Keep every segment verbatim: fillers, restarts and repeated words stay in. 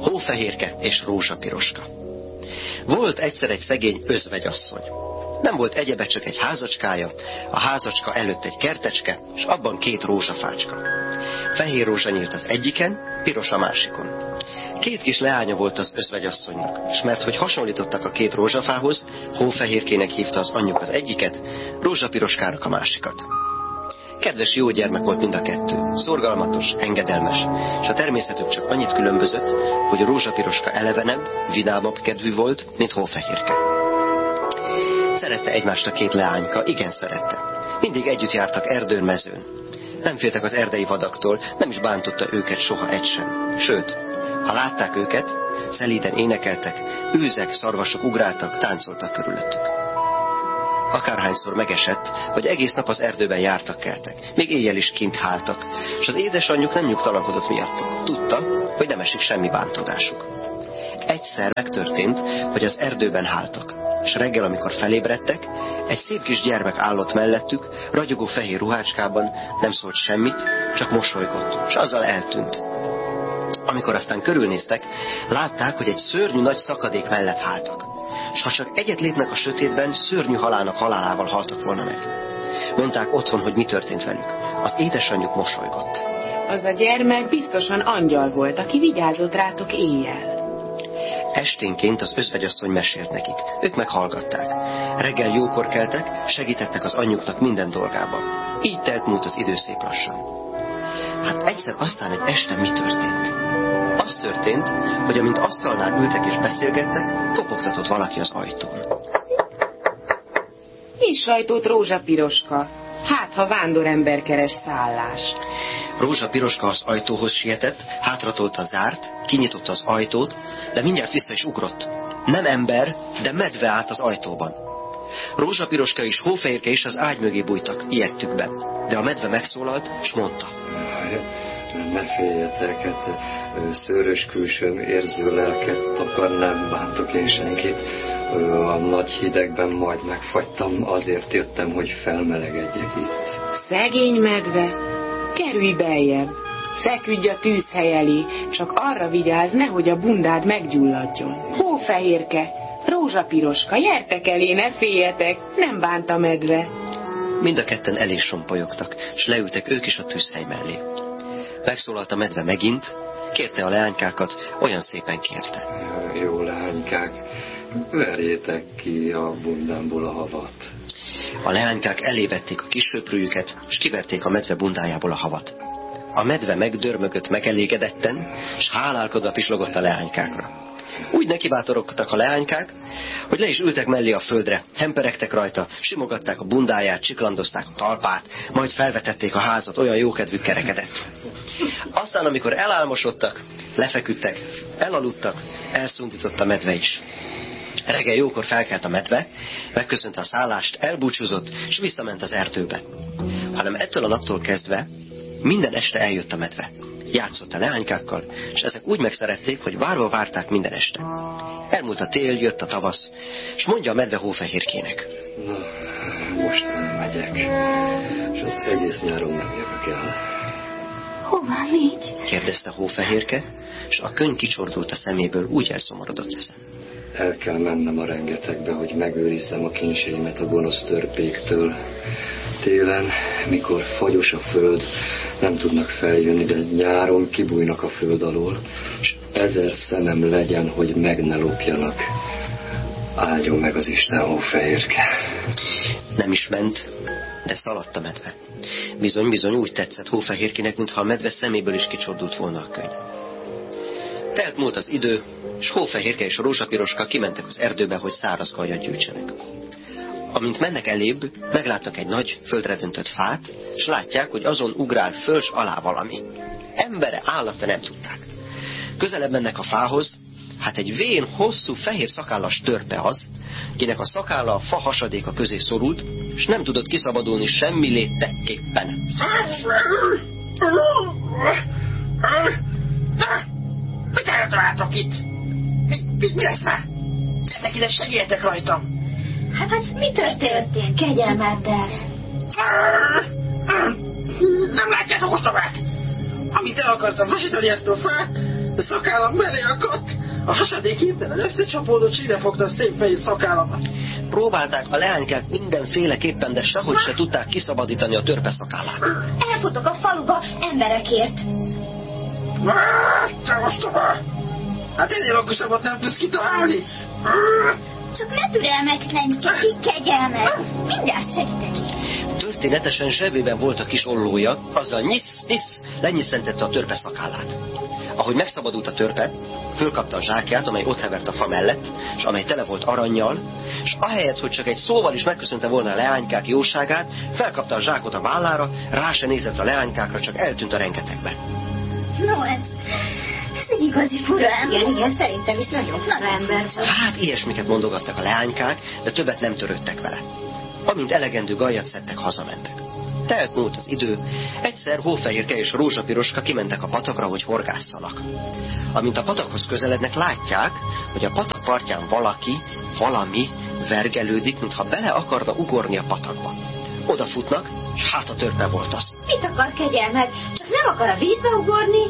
Hófehérke és Rózsapiroska. Volt egyszer egy szegény özvegyasszony. Nem volt egyebe, csak egy házacskája, a házacska előtt egy kertecske, és abban két rózsafácska. Fehér rózsa nyílt az egyiken, piros a másikon. Két kis leánya volt az özvegyasszonynak, és mert hogy hasonlítottak a két rózsafához, Hófehérkének hívta az anyjuk az egyiket, Rózsapiroskának a másikat. Kedves jó gyermek volt mind a kettő, szorgalmatos, engedelmes, és a természetük csak annyit különbözött, hogy a Rózsapiroska elevenebb, vidámabb kedvű volt, mint Hófehérke. Szerette egymást a két leányka, igen szerette. Mindig együtt jártak erdőn, mezőn. Nem féltek az erdei vadaktól, nem is bántotta őket soha egy sem. Sőt, ha látták őket, szelíden énekeltek, őzek, szarvasok ugráltak, táncoltak körülöttük. Akárhányszor megesett, hogy egész nap az erdőben jártak, keltek, még éjjel is kint háltak, és az édesanyjuk nem nyugtalankodott miattuk. Tudta, hogy nem esik semmi bántódásuk. Egyszer megtörtént, hogy az erdőben háltak, és reggel, amikor felébredtek, egy szép kis gyermek állott mellettük, ragyogó fehér ruhácskában, nem szólt semmit, csak mosolygott, és azzal eltűnt. Amikor aztán körülnéztek, látták, hogy egy szörnyű nagy szakadék mellett háltak, és ha csak egyet lépnek a sötétben, szörnyű halálnak halálával haltak volna meg. Mondták otthon, hogy mi történt velük. Az édesanyjuk mosolygott. Az a gyermek biztosan angyal volt, aki vigyázott rátok éjjel. Esténként az özvegyasszony mesélt nekik. Ők meghallgatták. Reggel jókor keltek, segítettek az anyjuknak minden dolgában. Így telt múlt az idő szép lassan. Hát egyszer aztán egy este mi történt? Az történt, hogy amint asztalnál ültek és beszélgettek, kopogtatott valaki az ajtón. Nyisd ajtót, Rózsapiroska. Hát, ha vándorember keres szállást. Rózsapiroska az ajtóhoz sietett, hátratolta a zárt, kinyitotta az ajtót, de mindjárt vissza is ugrott. Nem ember, de medve állt az ajtóban. Rózsapiroska és Hófehérke is az ágy mögé bújtak, ijedtükben. De a medve megszólalt, és mondta. Ne féljetek, hát szőrös külsőm, érző lelket takar, nem bántok én senkit. A nagy hidegben majd megfagytam, azért jöttem, hogy felmelegedjek itt. Szegény medve, kerülj beljebb, feküdj a tűzhely elé, csak arra vigyázz, nehogy a bundád meggyulladjon. Hófehérke, Rózsapiroska, gyertek elé, ne féljetek, nem bánt a medve. Mind a ketten elé sompolyogtak, s leültek ők is a tűzhely mellé. Megszólalt a medve megint, kérte a leánykákat, olyan szépen kérte. Jó leánykák, verjétek ki a bundámból a havat. A leánykák elévették a kis söprűjüket, és kiverték a medve bundájából a havat. A medve megdörmögött megelégedetten, s hálálkodva pislogott a leánykákra. Úgy nekibátorogtak a leánykák, hogy le is ültek mellé a földre, hemperegtek rajta, simogatták a bundáját, csiklandozták a talpát, majd felvetették a házat, olyan jókedvük kerekedett. Aztán, amikor elálmosodtak, lefeküdtek, elaludtak, elszundított a medve is. Reggel jókor felkelt a medve, megköszönte a szállást, elbúcsúzott, és visszament az erdőbe. Hanem ettől a naptól kezdve minden este eljött a medve. Játszott a leánykákkal, és ezek úgy megszerették, hogy várva várták minden este. Elmúlt a tél, jött a tavasz, és mondja a medve Hófehérkének. Na, most nem megyek, és az egész nyáron nem jövök el. Hová megy? Kérdezte Hófehérke, és a könny kicsordult a szeméből, úgy elszomorodott ezen. El kell mennem a rengetegbe, hogy megőrizzem a kincseimet a gonosz törpéktől. Télen, mikor fagyos a föld, nem tudnak feljönni, de nyáron kibújnak a föld alól, és ezer szemem legyen, hogy meg ne lopjanak. Áldjon meg az Isten, Hófehérke. Nem is ment, de szaladt a medve. Bizony-bizony úgy tetszett Hófehérkének, mintha a medve szeméből is kicsordult volna a könny. Telt múlt az idő, és Hófehérke és Rózsapiroska kimentek az erdőbe, hogy száraz kajat gyűjtsenek. Amint mennek elébb, meglátnak egy nagy, földre döntött fát, és látják, hogy azon ugrál föl s alá valami. Embere, állata nem tudták. Közelebb mennek a fához, hát egy vén, hosszú, fehér szakállas törpe az, kinek a szakálla a fa hasadéka közé szorult, és nem tudott kiszabadulni semmi léttekképpen. Mit eltaláltok itt? Mi, mi lesz már? Gyertek ide, segítsetek rajtam! Hát, hát mi történt? Kegyelmeddel. Nem látjátok ostobát? Amit el akartam hasítani ezt a fát, Szakállam mellé akadt. A hasadék hirtelen összecsapódott, és ide fogta a szép fehér szakállamat. Próbálták a leánykák mindenféleképpen, de sehogy se tudták kiszabadítani a törpe szakállát. Elfutok a faluba emberekért. Te ostoba! Hát ennél okosabbat nem tudsz kitalálni. Csak ne türelmetlenkedj, kegyelmed. Mindjárt segítek. Történetesen zsebében volt a kis ollója, azzal nyisz, nyisz, lenyisszentette a törpe szakállát. Ahogy megszabadult a törpe, fölkapta a zsákját, amely ott hevert a fa mellett, és amely tele volt arannyal, és ahelyett, hogy csak egy szóval is megköszönte volna a leánykák jóságát, felkapta a zsákot a vállára, rá se nézett a leánykákra, csak eltűnt a rengetegbe. No, ez... ez egy igazi fura ember. Igen, igen, szerintem is nagyon fura ember csak. Hát ilyesmiket mondogattak a leánykák, de többet nem törődtek vele. Amint elegendő gajat szedtek, hazamentek. Telt múlt az idő, egyszer Hófehérke és Rózsapiroska kimentek a patakra, hogy horgásszanak. Amint a patakhoz közelednek, látják, hogy a patak partján valaki, valami vergelődik, mintha bele akarna ugorni a patakba. Odafutnak, és hát a törpe volt az. Mit akar, kegyelmed? Csak nem akar a vízbe ugorni?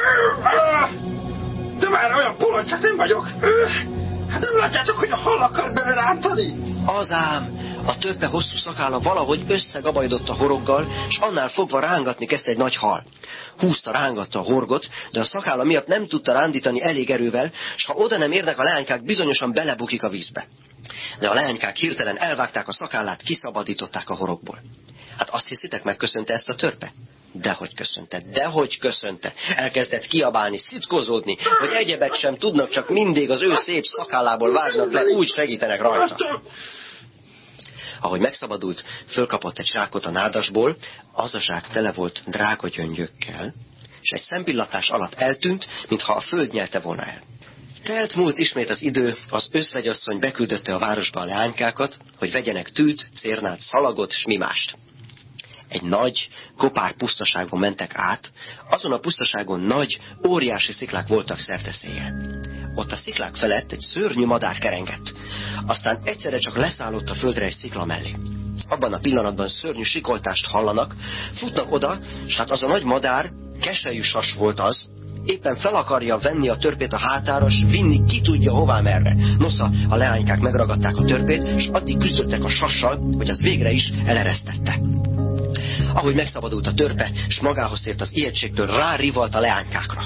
De már olyan poloncsak nem vagyok. Hát nem látjátok, hogy a hal akar belerántani? Az ám! A törpe hosszú szakálla valahogy összegabajdott a horoggal, és annál fogva rángatni kezdte egy nagy hal. Húzta, rángatta a horgot, de a szakálla miatt nem tudta rándítani elég erővel, s ha oda nem érnek a leánykák, bizonyosan belebukik a vízbe. De a leánykák hirtelen elvágták a szakállát, kiszabadították a horogból. Hát azt hiszitek, megköszönte ezt a törpe? Dehogy köszönte, dehogy köszönte. Elkezdett kiabálni, szitkozódni, hogy egyebet sem tudnak, csak mindig az ő szép szakállából vágnak le, úgy segítenek rajta. Ahogy megszabadult, fölkapott egy zsákot a nádasból, az a zsák tele volt drága gyöngyökkel, és egy szempillantás alatt eltűnt, mintha a föld nyelte volna el. Telt múlt ismét az idő, az özvegyasszony beküldötte a városba a leánykákat, hogy vegyenek tűt, cérnát, szalagot, s mi mást. Egy nagy, kopár pusztaságon mentek át, azon a pusztaságon nagy, óriási sziklák voltak szerteszéjjel. Ott a sziklák felett egy szörnyű madár kerengett. Aztán egyszerre csak leszállott a földre egy szikla mellé. Abban a pillanatban szörnyű sikoltást hallanak, futnak oda, s hát az a nagy madár, keselyű sas volt az, éppen fel akarja venni a törpét a hátára, s vinni ki tudja hová merre. Nosza, a leánykák megragadták a törpét, és addig küzdöttek a sassal, hogy az végre is eleresztette. Ahogy megszabadult a törpe, s magához tért az ijegységtől, rárivalt a leánykákra.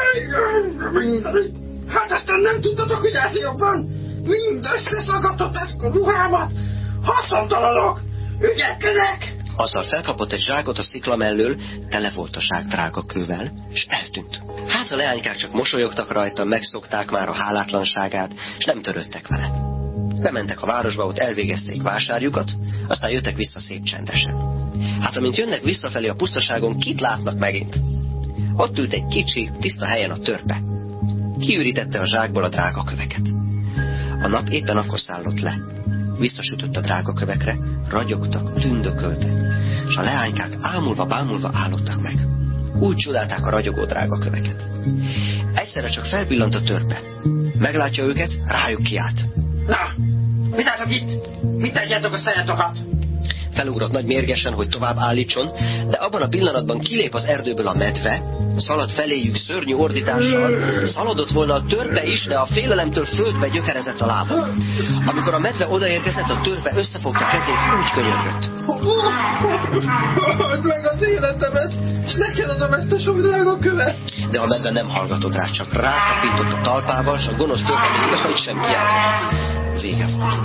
Hát aztán nem tudtatok vigyázni jobban? Mind összeszaggatott ezt a ruhámat. Haszontalanok! Ügyelkedek! Azzal felkapott egy zsákot a szikla mellől, tele volt a zsák drága kővel, és eltűnt. Hát a leánykák csak mosolyogtak rajta, megszokták már a hálátlanságát, és nem törődtek vele. Bementek a városba, ott elvégezték vásárjukat, aztán jöttek vissza szép csendesen. Hát amint jönnek visszafelé a pusztaságon, kit látnak megint? Ott ült egy kicsi, tiszta helyen a törpe. Kiürítette a zsákból a drágaköveket. A nap éppen akkor szállott le. Visszasütött a drágakövekre, ragyogtak, tündököltek, és a leánykák ámulva-bámulva állottak meg. Úgy csodálták a ragyogó drágaköveket. Egyszerre csak felpillant a törpe. Meglátja őket, rájuk kiált. Na, mit álltok itt? Mit tegyetek a szájatokat? Felugrott nagy mérgesen, hogy tovább állítson, de abban a pillanatban kilép az erdőből a medve, szaladt feléjük szörnyű ordítással, szaladott volna a törpe is, de a félelemtől földbe gyökerezett a lába. Amikor a medve odaérkezett, a törpe összefogta kezét, úgy könyörgött. Hagyd meg az életemet, és neked adom ezt a sok drága követ. De a medve nem hallgatott rá, csak rátapintott a talpával, s a gonosz törpe még jaj sem kiáltott. Vége volt.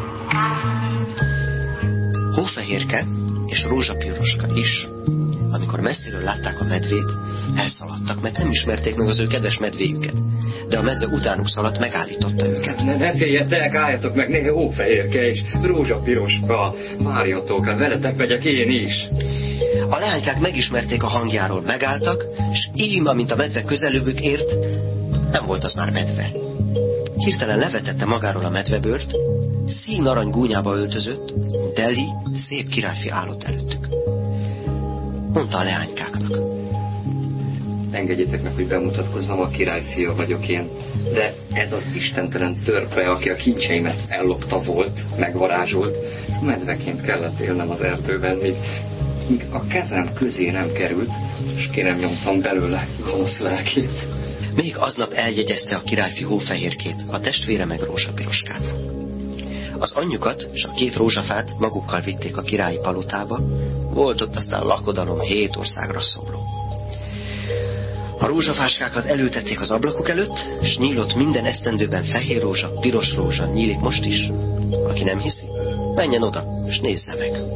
Hófehérke és Rózsapiroska is, amikor messziről látták a medvét, elszaladtak, mert nem ismerték meg az ő kedves medvéjüket. De a medve utánuk szaladt, megállította őket. Ne, ne féljetek, álljatok meg, néha Hófehérke és Rózsapiroska, várjatok, veletek megyek én is. A leánykák megismerték a hangjáról, megálltak, és ím, amint a medve közelőbük ért, nem volt az már medve. Hirtelen levetette magáról a medvebőrt, szín arany gúnyába öltözött, Deli, szép királyfi állott előttük. Mondta a leánykáknak. Engedjétek meg, hogy bemutatkoznom, a királyfia vagyok én. De ez az istentelen törpe, aki a kincseimet ellopta volt, megvarázsolt, medveként kellett élnem az erdőben, míg, míg a kezem közé nem került, és ki nem nyomtam belőle gonosz lelkét. Még aznap eljegyezte a királyfi Hófehérkét, a testvére meg Rózsapiroskát. Az anyjukat és a két rózsafát magukkal vitték a királyi palotába, volt ott aztán lakodalom hét országra szóló. A rózsafáskákat elültették az ablakuk előtt, s nyílott minden esztendőben fehér rózsa, piros rózsa, nyílik most is. Aki nem hiszi, menjen oda, és nézze meg.